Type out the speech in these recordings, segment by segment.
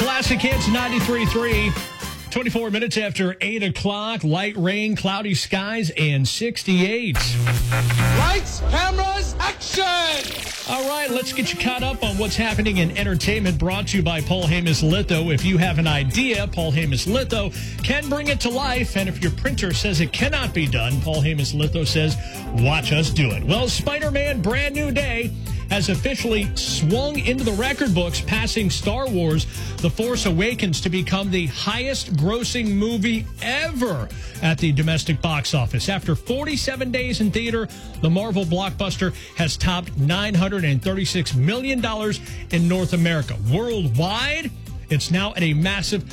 Classic Hits 93.3. 24 minutes after 8 o'clock. Light rain, cloudy skies, and 68. Lights, cameras, action! All right, let's get you caught up on what's happening in entertainment, brought to you by Paul Hamus Litho. If you have an idea, Paul Hamus Litho can bring it to life. And if your printer says it cannot be done, Paul Hamus Litho says, watch us do it. Well, Spider-Man Brand New Day has officially swung into the record books, passing Star Wars The Force Awakens to become the highest-grossing movie ever at the domestic box office. After 47 days in theater, the Marvel blockbuster has topped $936 million in North America. Worldwide, it's now at a massive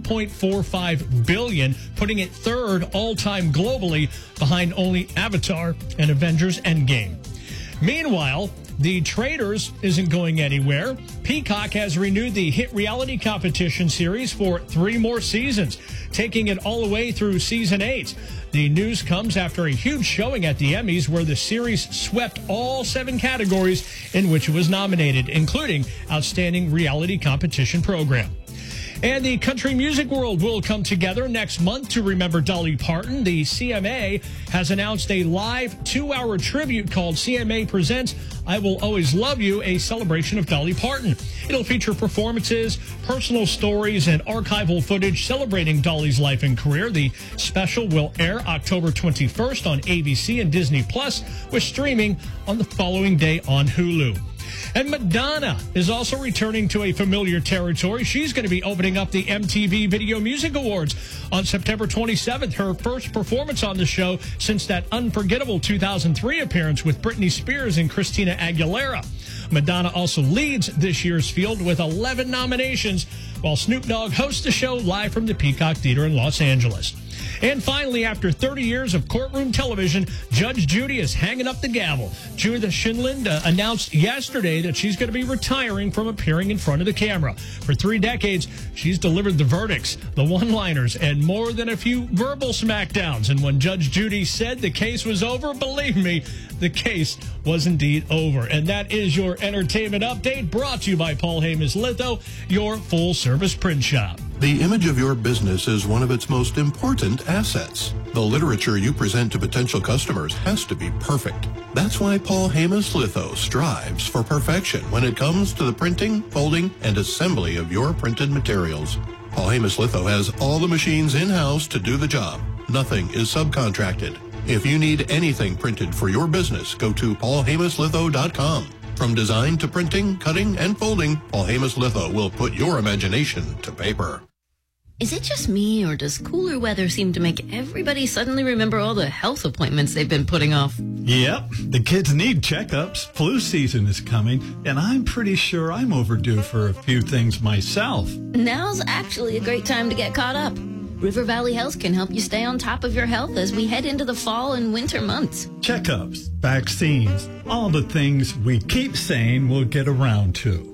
$2.45 billion, putting it third all-time globally behind only Avatar and Avengers Endgame. Meanwhile, The Traitors isn't going anywhere. Peacock has renewed the hit reality competition series for 3 more seasons, taking it all the way through season 8. The news comes after a huge showing at the Emmys where the series swept all 7 categories in which it was nominated, including Outstanding Reality Competition Program. And the country music world will come together next month to remember Dolly Parton. The CMA has announced a live 2-hour tribute called CMA Presents I Will Always Love You, a celebration of Dolly Parton. It'll feature performances, personal stories, and archival footage celebrating Dolly's life and career. The special will air October 21st on ABC and Disney Plus, with streaming on the following day on Hulu. And Madonna is also returning to a familiar territory. She's going to be opening up the MTV Video Music Awards on September 27th, her first performance on the show since that unforgettable 2003 appearance with Britney Spears and Christina Aguilera. Madonna also leads this year's field with 11 nominations, while Snoop Dogg hosts the show live from the Peacock Theater in Los Angeles. And finally, after 30 years of courtroom television, Judge Judy is hanging up the gavel. Judith Sheindlin announced yesterday that she's going to be retiring from appearing in front of the camera. For 3 decades, she's delivered the verdicts, the one-liners, and more than a few verbal smackdowns. And when Judge Judy said the case was over, believe me, the case was indeed over. And that is your entertainment update, brought to you by Paul Hamus Litho, your full-service print shop. The image of your business is one of its most important assets. The literature you present to potential customers has to be perfect. That's why Paul Hamus Litho strives for perfection when it comes to the printing, folding, and assembly of your printed materials. Paul Hamus Litho has all the machines in-house to do the job. Nothing is subcontracted. If you need anything printed for your business, go to paulhamuslitho.com. From design to printing, cutting, and folding, Paul Hamus Litho will put your imagination to paper. Is it just me, or does cooler weather seem to make everybody suddenly remember all the health appointments they've been putting off? Yep, the kids need checkups. Flu season is coming, and I'm pretty sure I'm overdue for a few things myself. Now's actually a great time to get caught up. River Valley Health can help you stay on top of your health as we head into the fall and winter months. Checkups, vaccines, all the things we keep saying we'll get around to.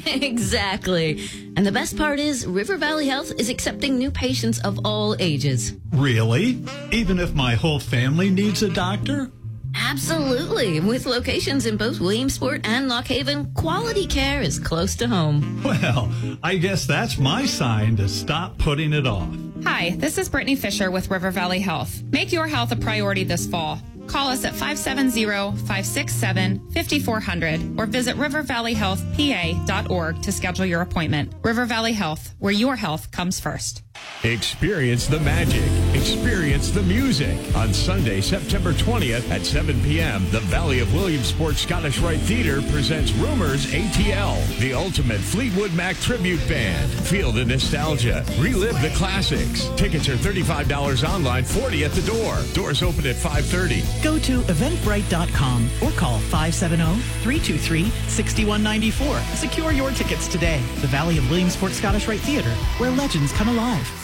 Exactly. And the best part is River Valley Health is accepting new patients of all ages. Really? Even if my whole family needs a doctor? Absolutely. With locations in both Williamsport and Lock Haven, quality care is close to home. Well, I guess that's my sign to stop putting it off. Hi, this is Brittany Fisher with River Valley Health. Make your health a priority this fall. Call us at 570-567-5400 or visit rivervalleyhealthpa.org to schedule your appointment. River Valley Health, where your health comes first. Experience the magic. Experience the music. On Sunday, September 20th at 7 p.m., the Valley of Williamsport Scottish Rite Theater presents Rumors ATL, the ultimate Fleetwood Mac tribute band. Feel the nostalgia. Relive the classics. Tickets are $35 online, $40 at the door. Doors open at 5:30. Go to eventbrite.com or call 570-323-6194. Secure your tickets today. The Valley of Williamsport Scottish Rite Theater, where legends come alive.